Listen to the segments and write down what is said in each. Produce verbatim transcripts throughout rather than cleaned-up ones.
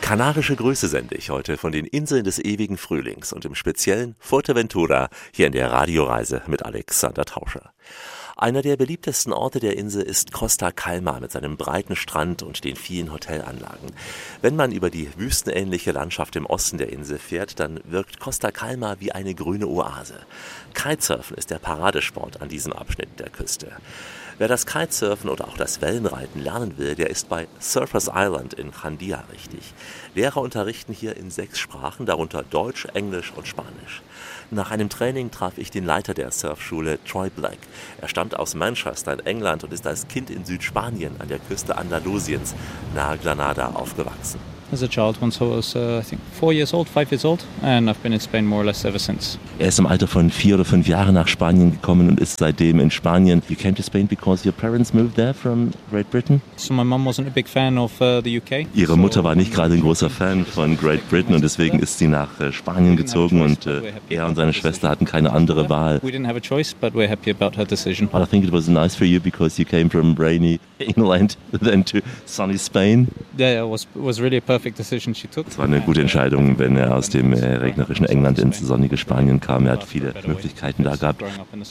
Kanarische Grüße sende ich heute von den Inseln des ewigen Frühlings und im speziellen Fuerteventura hier in der Radioreise mit Alexander Tauscher. Einer der beliebtesten Orte der Insel ist Costa Calma mit seinem breiten Strand und den vielen Hotelanlagen. Wenn man über die wüstenähnliche Landschaft im Osten der Insel fährt, dann wirkt Costa Calma wie eine grüne Oase. Kitesurfen ist der Paradesport an diesem Abschnitt der Küste. Wer das Kitesurfen oder auch das Wellenreiten lernen will, der ist bei Surfers Island in Jandía richtig. Lehrer unterrichten hier in sechs Sprachen, darunter Deutsch, Englisch und Spanisch. Nach einem Training traf ich den Leiter der Surfschule, Troy Black. Er stammt aus Manchester in England und ist als Kind in Südspanien an der Küste Andalusiens nahe Granada aufgewachsen. As a child, once I was, uh, I think, four years old, five years old, and I've been in Spain more or less ever since. Er ist im Alter von vier oder fünf Jahren nach Spanien gekommen und ist seitdem in Spanien. You came to Spain because your parents moved there from Great Britain? So my mum wasn't a big fan of uh, the U K. Ihre Mutter war nicht gerade ein großer Fan von Great Britain und deswegen ist sie nach äh, Spanien gezogen und äh, er und seine Schwester hatten keine andere Wahl. We didn't have a choice, but we're happy about her decision. But I think it was nice for you because you came from rainy England then to sunny Spain. Yeah, it was it was really a perfect decision she took. Es war eine gute Entscheidung, wenn er aus dem äh, regnerischen England ins sonnige Spanien kam. Er hat viele Möglichkeiten da gehabt.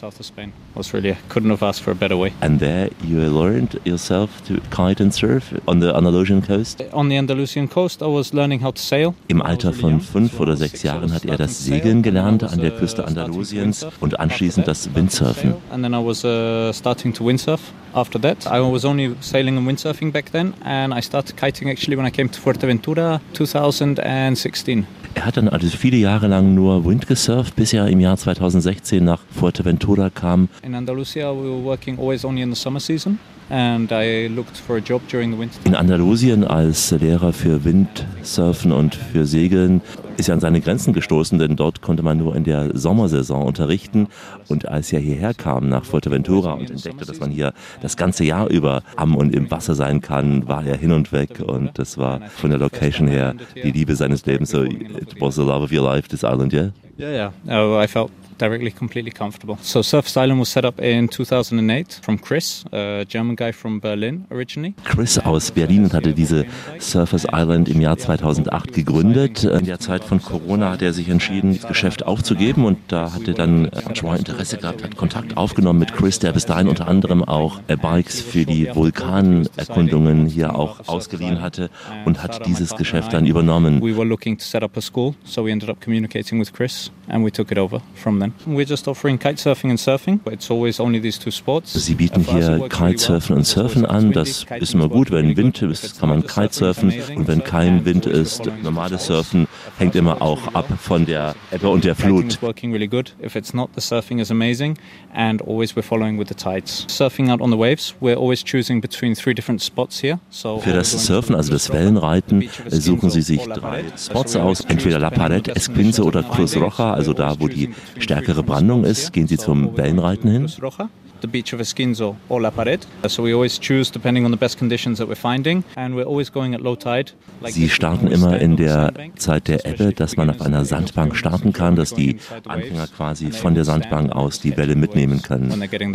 And there you learned yourself to kite and surf on the Andalusian coast? On the Andalusian coast I was learning how to sail. Im Alter von fünf oder sechs Jahren hat er das Segeln gelernt an der Küste Andalusiens und anschließend das Windsurfen. And then I was uh, starting to windsurf. After that, I was only sailing and windsurfing back then, and I started kiting actually when I came to Fuerteventura twenty sixteen. Er hat dann also viele Jahre lang nur Wind gesurft, bis er im Jahr zwanzig sechzehn nach Fuerteventura kam. In Andalusia we were working always only in the summer season. And I looked for a job during the winter. In Andalusien als Lehrer für Windsurfen und für Segeln ist er an seine Grenzen gestoßen, denn dort konnte man nur in der Sommersaison unterrichten. Und als er hierher kam nach Fuerteventura und entdeckte, dass man hier das ganze Jahr über am und im Wasser sein kann, war er hin und weg. Und das war von der Location her die Liebe seines Lebens. So it was the love of your life, this island, yeah? Yeah, yeah. Oh, I felt directly completely comfortable. So Surfers Island was set up in two thousand eight from Chris, a German guy from Berlin originally. Chris aus Berlin hatte diese Surfers Island im Jahr zweitausendacht gegründet. In der Zeit von Corona hat er sich entschieden, das Geschäft aufzugeben und da hatte dann Troy Interesse gehabt, hat Kontakt aufgenommen mit Chris, der bis dahin unter anderem auch Bikes für die Vulkanerkundungen hier auch ausgeliehen hatte und hat dieses Geschäft dann übernommen. We were looking to set up a school, so we ended up communicating with Chris and we took it over from then. We're just offering kitesurfing and surfing, but it's always only these two sports. Sie bieten hier Kitesurfen und Surfen an. Das ist immer gut. Wenn Wind ist, kann man Kitesurfen. Und wenn kein Wind ist, normales Surfen hängt immer auch ab von der Ebbe und der Flut. Working really good. If it's not, the surfing is amazing, and always we're following with the tides. Surfing out on the waves, we're always choosing between three different spots here. So für das Surfen, also das Wellenreiten, suchen Sie sich drei Spots aus. Entweder La Pared, Esquinzo oder Cruz Roja, also da, wo die stärkere Brandung ist, gehen Sie zum Wellenreiten hin. The beach of Esquinzo or La Pared. So we always choose depending on the best conditions that we're finding, and we're always going at low tide. Sie starten immer in der Zeit der Ebbe, dass man auf einer Sandbank starten kann, dass die Anfänger quasi von der Sandbank aus die Welle mitnehmen können.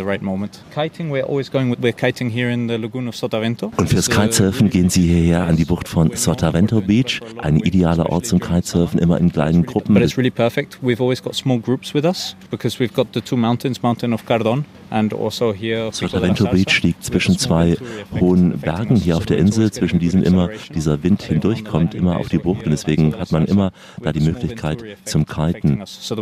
Und fürs Kitesurfen gehen Sie hierher an die Bucht von Sotavento Beach, ein idealer Ort zum Kitesurfen, immer in kleinen Gruppen. But it's really perfect. We've always got small groups with us because we've got the two mountains, Mountain of Cardon. Sotavento Beach liegt zwischen zwei hohen Bergen hier auf der Insel, zwischen diesen immer dieser Wind hindurchkommt, immer auf die Bucht und deswegen hat man immer da die Möglichkeit zum Kiten.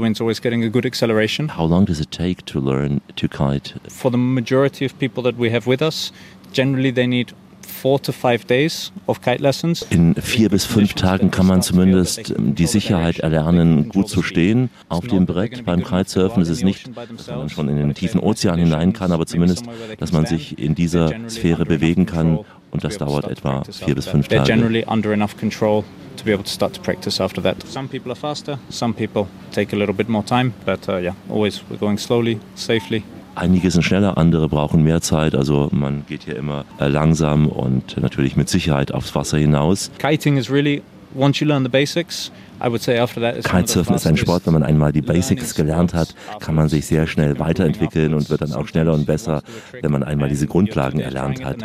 How long does it take to learn to kite? For the majority of people that we have with us, generally they need four to five days of kite lessons. In vier bis fünf Tagen kann man zumindest die Sicherheit erlernen, gut zu stehen auf dem Brett beim Kitesurfen. Es ist nicht, dass man schon in den tiefen Ozean hinein kann, aber zumindest, dass man sich in dieser Sphäre bewegen kann und das dauert etwa vier bis fünf Tage. They're generally under enough control to be able to start to practice after that. Some people are faster, some people take a little bit more time, but uh, yeah, always we're going slowly, safely. Einige sind schneller, andere brauchen mehr Zeit. Also man geht hier immer langsam und natürlich mit Sicherheit aufs Wasser hinaus. Kiting is really, once you learn the basics, Kitesurfen ist ein Sport, wenn man einmal die Basics gelernt hat, kann man sich sehr schnell weiterentwickeln und wird dann auch schneller und besser, wenn man einmal diese Grundlagen erlernt hat.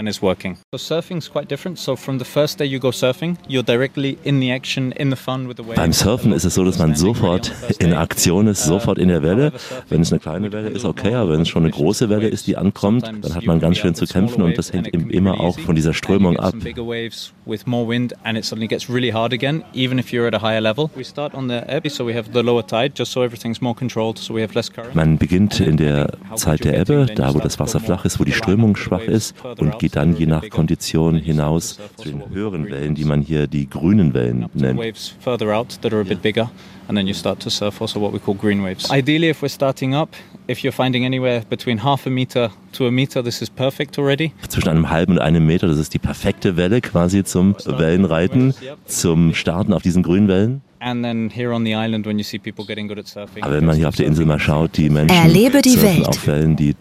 Beim Surfen ist es so, dass man sofort in Aktion ist, sofort in der Welle. Wenn es eine kleine Welle ist, okay, aber wenn es schon eine große Welle ist, die ankommt, dann hat man ganz schön zu kämpfen und das hängt eben immer auch von dieser Strömung ab. Man beginnt in der Zeit der Ebbe, da wo das Wasser flach ist, wo die Strömung schwach ist und geht dann je nach Kondition hinaus zu den höheren Wellen, die man hier die grünen Wellen nennt. And then you start to surf also what we call green waves. Ideally, if we're starting up, if you're finding anywhere between half a meter to a meter, this is perfect already. Zwischen einem halben und einem Meter, das ist die perfekte Welle quasi zum Wellenreiten, zum Starten auf diesen grünen Wellen. And then here on the island, when you see people getting good at surfing. Aber wenn man hier auf der Insel mal schaut, die Menschen Erlebe die surfen Welt. auf Wellen, die